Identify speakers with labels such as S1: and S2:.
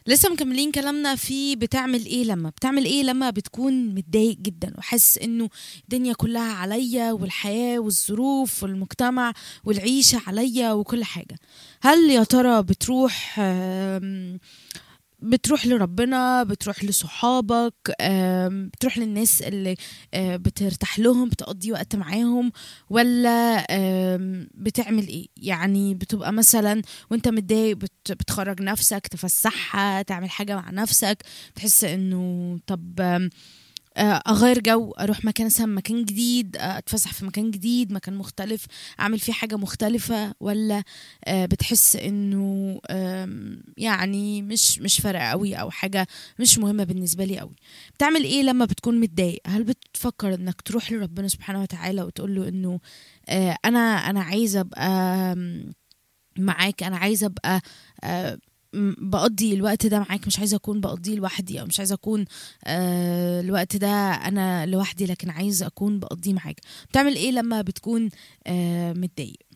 S1: لسه مكملين كلامنا في بتعمل ايه لما بتكون متضايق جدا وحاسس انه الدنيا كلها عليا والحياة والظروف والمجتمع والعيشة عليا وكل حاجة. هل يا ترى بتروح لربنا، بتروح لصحابك، بتروح للناس اللي بترتاح لهم، بتقضي وقت معاهم، ولا بتعمل ايه؟ يعني بتبقى مثلا وانت متضايق بتخرج نفسك، تفسحها، تعمل حاجة مع نفسك، تحس انه طب اغير جو، اروح مكان مثلا، مكان جديد، اتفسح في مكان جديد، مكان مختلف، اعمل فيه حاجة مختلفة، ولا بتحس انه يعني مش فارقة قوي، او حاجة مش مهمة بالنسبة لي قوي؟ بتعمل ايه لما بتكون متضايق؟ هل بتفكر انك تروح لربنا سبحانه وتعالى وتقول له انه انا عايزة ابقى معاك، انا عايزة ابقى بقضي الوقت ده معاك، مش عايزة أكون بقضيه لوحدي، أو مش عايزة أكون الوقت ده أنا لوحدي، لكن عايزة أكون بقضيه معاك؟ بتعمل إيه لما بتكون متضايق؟